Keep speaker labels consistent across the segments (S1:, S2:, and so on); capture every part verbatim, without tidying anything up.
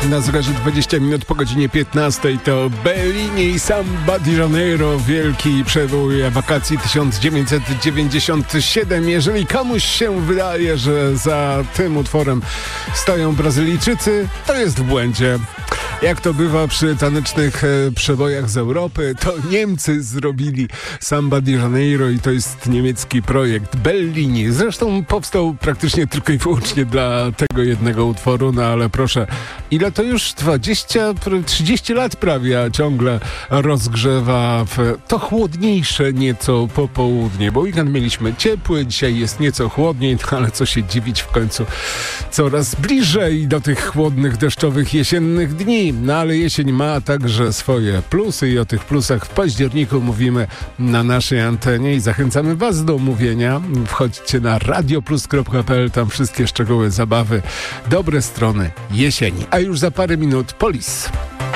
S1: Na zegarze dwadzieścia minut po godzinie piętnastej to Bellini i Samba di Janeiro, wielki przebój wakacji tysiąc dziewięćset dziewięćdziesiąty siódmy. Jeżeli komuś się wydaje, że za tym utworem stoją Brazylijczycy, to jest w błędzie. Jak to bywa przy tanecznych e, przebojach z Europy, to Niemcy zrobili Samba di Janeiro i to jest niemiecki projekt Bellini. Zresztą powstał praktycznie tylko i wyłącznie dla tego jednego utworu, no ale proszę, ile to już? dwadzieścia, trzydzieści lat prawie, a ciągle rozgrzewa w to chłodniejsze nieco popołudnie, bo weekend mieliśmy ciepły, dzisiaj jest nieco chłodniej, no ale co się dziwić, w końcu coraz bliżej do tych chłodnych, deszczowych, jesiennych dni. No ale jesień ma także swoje plusy i o tych plusach w październiku mówimy na naszej antenie i zachęcamy Was do mówienia. Wchodźcie na radioplus kropka p l, tam wszystkie szczegóły, zabawy, dobre strony jesieni. A już za parę minut Polis.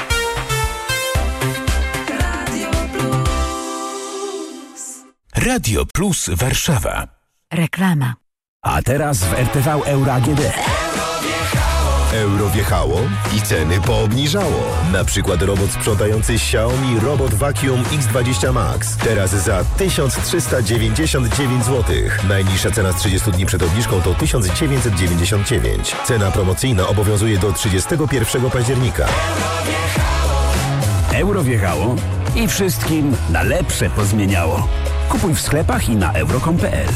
S2: Radio Plus Warszawa.
S3: Reklama.
S2: A teraz w R T V Euro A G D.
S4: Euro wjechało i ceny poobniżało. Na przykład robot sprzątający Xiaomi Robot Vacuum X dwadzieścia Max. Teraz za tysiąc trzysta dziewięćdziesiąt dziewięć złotych. Najniższa cena z trzydziestu dni przed obniżką to tysiąc dziewięćset dziewięćdziesiąt dziewięć. Cena promocyjna obowiązuje do trzydziestego pierwszego października.
S2: Euro wjechało i wszystkim na lepsze pozmieniało. Kupuj w sklepach i na euro kropka com kropka p l.